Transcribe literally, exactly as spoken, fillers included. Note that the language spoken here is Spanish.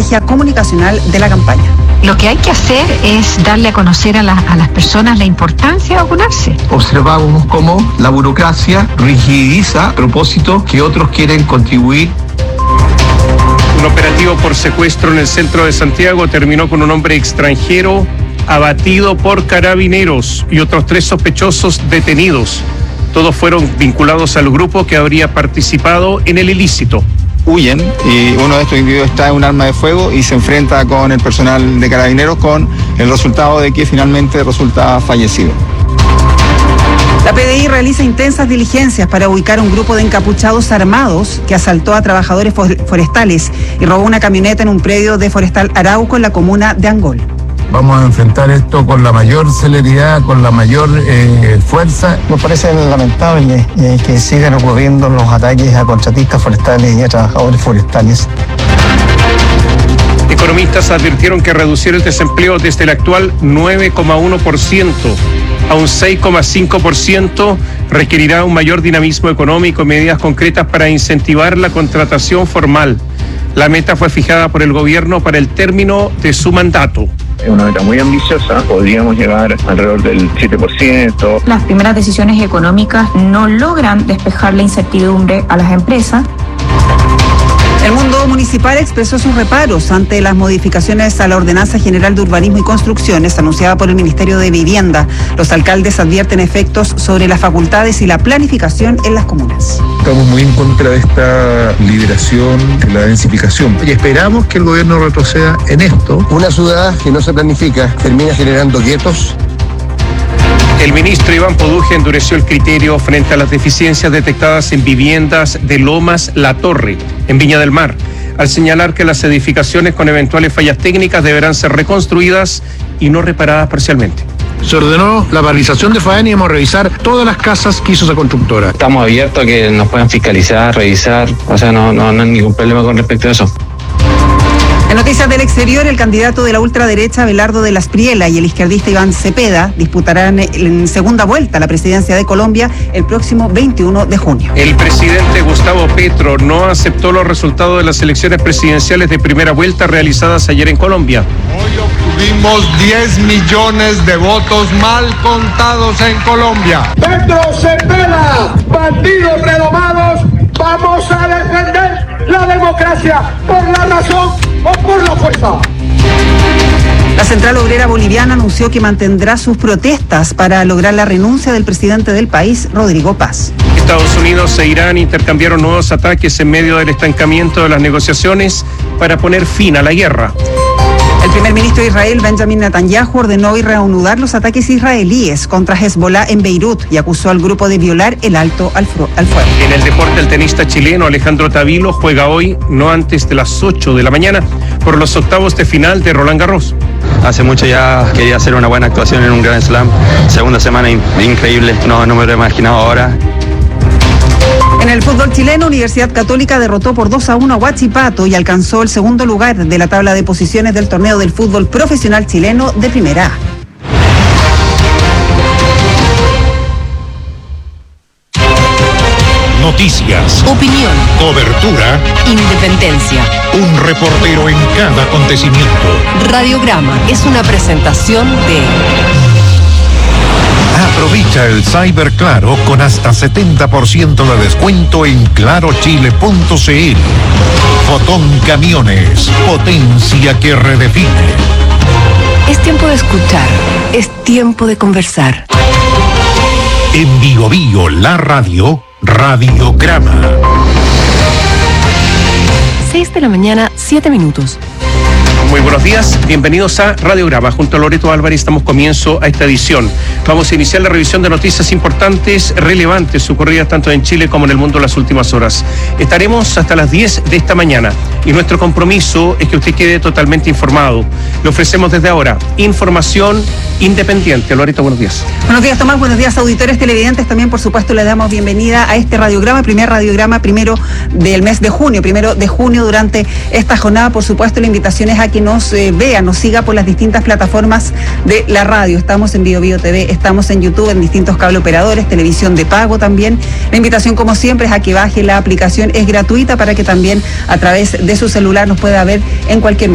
estrategia comunicacional de la campaña. Lo que hay que hacer es darle a conocer a, la, a las personas la importancia de vacunarse. Observamos cómo la burocracia rigidiza propósitos que otros quieren contribuir. Un operativo por secuestro en el centro de Santiago terminó con un hombre extranjero abatido por carabineros y otros tres sospechosos detenidos. Todos fueron vinculados al grupo que habría participado en el ilícito. Huyen y uno de estos individuos está en un arma de fuego y se enfrenta con el personal de carabineros con el resultado de que finalmente resulta fallecido. La P D I realiza intensas diligencias para ubicar un grupo de encapuchados armados que asaltó a trabajadores forestales y robó una camioneta en un predio de Forestal Arauco en la comuna de Angol. Vamos a enfrentar esto con la mayor celeridad, con la mayor eh, fuerza. Nos parece lamentable eh, que sigan ocurriendo los ataques a contratistas forestales y a trabajadores forestales. Economistas advirtieron que reducir el desempleo desde el actual nueve coma uno por ciento a un seis coma cinco por ciento requerirá un mayor dinamismo económico y medidas concretas para incentivar la contratación formal. La meta fue fijada por el gobierno para el término de su mandato. Es una meta muy ambiciosa, podríamos llegar alrededor del siete por ciento. Las primeras decisiones económicas no logran despejar la incertidumbre a las empresas. El mundo municipal expresó sus reparos ante las modificaciones a la Ordenanza General de Urbanismo y Construcciones anunciada por el Ministerio de Vivienda. Los alcaldes advierten efectos sobre las facultades y la planificación en las comunas. Estamos muy en contra de esta liberación, de la densificación, y esperamos que el gobierno retroceda en esto. Una ciudad que no se planifica termina generando guetos. El ministro Iván Poduje endureció el criterio frente a las deficiencias detectadas en viviendas de Lomas La Torre, en Viña del Mar, al señalar que las edificaciones con eventuales fallas técnicas deberán ser reconstruidas y no reparadas parcialmente. Se ordenó la paralización de faena y vamos a revisar todas las casas que hizo esa constructora. Estamos abiertos a que nos puedan fiscalizar, revisar, o sea, no, no, no hay ningún problema con respecto a eso. En noticias del exterior, el candidato de la ultraderecha Abelardo de las Priela y el izquierdista Iván Cepeda disputarán en segunda vuelta la presidencia de Colombia el próximo veintiuno de junio. El presidente Gustavo Petro no aceptó los resultados de las elecciones presidenciales de primera vuelta realizadas ayer en Colombia. Hoy obtuvimos diez millones de votos mal contados en Colombia. Petro Cepeda, bandidos redomados, vamos a defender la democracia por la razón o por la fuerza. La Central Obrera Boliviana anunció que mantendrá sus protestas para lograr la renuncia del presidente del país, Rodrigo Paz. Estados Unidos e Irán intercambiaron nuevos ataques en medio del estancamiento de las negociaciones para poner fin a la guerra. El primer ministro de Israel, Benjamin Netanyahu, ordenó hoy reanudar los ataques israelíes contra Hezbollah en Beirut y acusó al grupo de violar el alto al, al fuego. En el deporte, el tenista chileno Alejandro Tavilo juega hoy, no antes de las ocho de la mañana, por los octavos de final de Roland Garros. Hace mucho ya quería hacer una buena actuación en un Grand Slam. Segunda semana in- increíble, no, no me lo he imaginado ahora. En el fútbol chileno, Universidad Católica derrotó por dos a uno a Huachipato y alcanzó el segundo lugar de la tabla de posiciones del torneo del fútbol profesional chileno de Primera A. Noticias, opinión, cobertura, independencia. Un reportero en cada acontecimiento. Radiograma es una presentación de... Aprovecha el Cyber Claro con hasta setenta por ciento de descuento en claro chile punto c l. Fotón Camiones, potencia que redefine. Es tiempo de escuchar, es tiempo de conversar. En Bio Bio, la radio, Radiograma. seis de la mañana, siete minutos. Muy buenos días, bienvenidos a Radiograma. Junto a Loreto Álvarez damos comienzo a esta edición. Vamos a iniciar la revisión de noticias importantes, relevantes, ocurridas tanto en Chile como en el mundo en las últimas horas. Estaremos hasta las diez de esta mañana y nuestro compromiso es que usted quede totalmente informado. Le ofrecemos desde ahora información independiente. Loreto, buenos días. Buenos días, Tomás. Buenos días, auditores televidentes. También, por supuesto, le damos bienvenida a este radiograma, primer radiograma primero del mes de junio, primero de junio durante esta jornada. Por supuesto, la invitación es a que nos eh, vea, nos siga por las distintas plataformas de la radio. Estamos en Bio Bio T V, estamos en YouTube, en distintos cable operadores, televisión de pago también. La invitación, como siempre, es a que baje la aplicación, es gratuita para que también a través de su celular nos pueda ver en cualquier momento.